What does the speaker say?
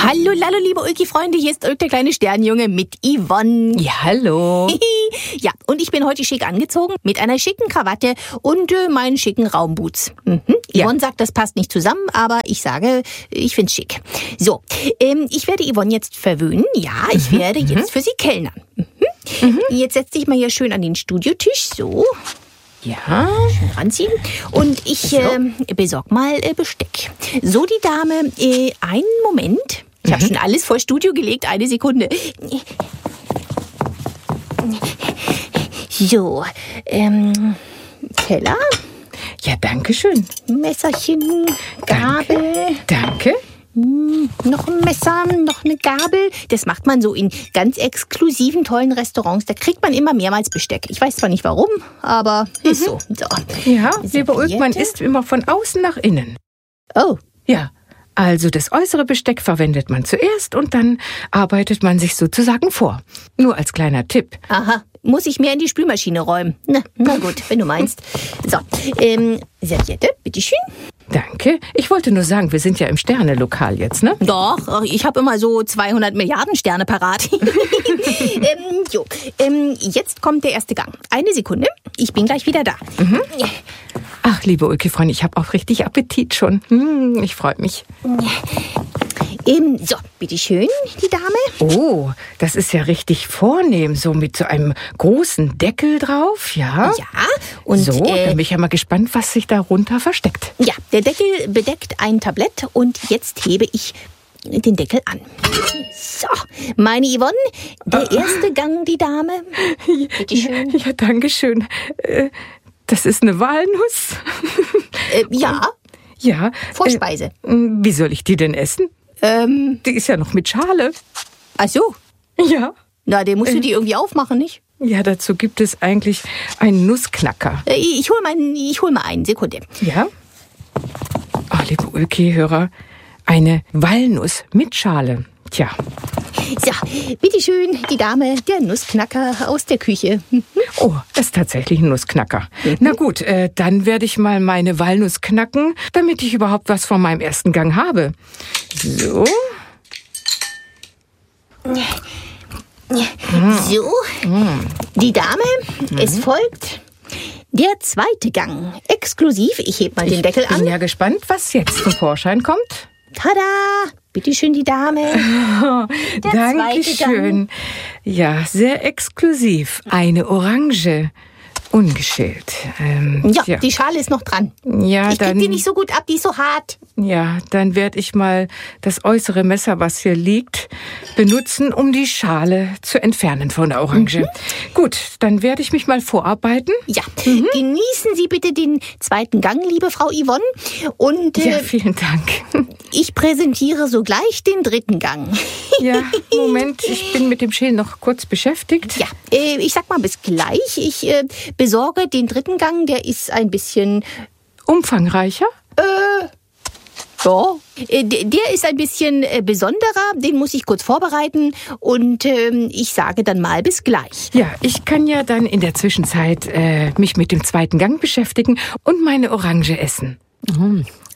Hallo, lallo, liebe Ulki-Freunde, hier ist Ulk, der kleine Sternjunge mit Yvonne. Ja, hallo. Ja, und ich bin heute schick angezogen mit einer schicken Krawatte und meinen schicken Raumboots. Yvonne sagt, das passt nicht zusammen, aber ich sage, ich find's schick. So, ich werde Yvonne jetzt verwöhnen. Ja, ich werde jetzt für sie kellnern. Jetzt setz dich mal hier schön an den Studiotisch, so. Ja. Schön ranziehen. Und ich besorg mal Besteck. So, die Dame, einen Moment. Ich habe schon alles vor Studio gelegt, eine Sekunde. So, Teller. Ja, danke schön. Messerchen, Gabel. Danke. Noch ein Messer, noch eine Gabel. Das macht man so in ganz exklusiven, tollen Restaurants. Da kriegt man immer mehrmals Besteck. Ich weiß zwar nicht warum, aber ist so. Ja, lieber Ulk, man isst immer von außen nach innen. Oh. Ja, also das äußere Besteck verwendet man zuerst und dann arbeitet man sich sozusagen vor. Nur als kleiner Tipp. Aha, muss ich mehr in die Spülmaschine räumen. Na gut, wenn du meinst. So, Serviette, bitteschön. Danke. Ich wollte nur sagen, wir sind ja im Sternelokal jetzt, ne? Doch, ich habe immer so 200 Milliarden Sterne parat. Jetzt kommt der erste Gang. Eine Sekunde, ich bin gleich wieder da. Ach, liebe Ulki-Freunde, ich habe auch richtig Appetit schon. Ich freue mich. So, bitteschön, die Dame. Oh, das ist ja richtig vornehm, so mit so einem großen Deckel drauf, ja? Ja, und so, dann bin ich ja mal gespannt, was sich darunter versteckt. Ja, der Deckel bedeckt ein Tablett und jetzt hebe ich den Deckel an. So, meine Yvonne, der erste Gang, die Dame. Bitteschön. Ja, danke schön. Das ist eine Walnuss. Ja. Ja. Vorspeise. Wie soll ich die denn essen? Die ist ja noch mit Schale. Ach so. Ja. Na, den musst du die irgendwie aufmachen, nicht? Ja, dazu gibt es eigentlich einen Nussknacker. Ich hol mal einen. Sekunde. Ja? Oh, liebe Ulki-Hörer, eine Walnuss mit Schale. Tja. So, bitteschön, die Dame, der Nussknacker aus der Küche. Oh, das ist tatsächlich ein Nussknacker. Na gut, dann werde ich mal meine Walnuss knacken, damit ich überhaupt was von meinem ersten Gang habe. So. So, die Dame, es folgt der zweite Gang. Exklusiv, ich heb mal den Deckel an. Ich bin ja gespannt, was jetzt zum Vorschein kommt. Tada! Bitteschön, die Dame. Der Dankeschön. Ja, sehr exklusiv. Eine Orange. Ungeschält. Ja, die Schale ist noch dran. Ja, ich krieg die nicht so gut ab, die ist so hart. Ja, dann werde ich mal das äußere Messer, was hier liegt, benutzen, um die Schale zu entfernen von der Orange. Gut, dann werde ich mich mal vorarbeiten. Ja, genießen Sie bitte den zweiten Gang, liebe Frau Yvonne. Und ja, vielen Dank. Ich präsentiere sogleich den dritten Gang. Ja, Moment, ich bin mit dem Schälen noch kurz beschäftigt. Ja, ich sag mal bis gleich. Ich besorge den dritten Gang, der ist ein bisschen umfangreicher. Ja, der ist ein bisschen besonderer, den muss ich kurz vorbereiten und ich sage dann mal bis gleich. Ja, ich kann ja dann in der Zwischenzeit mich mit dem zweiten Gang beschäftigen und meine Orange essen.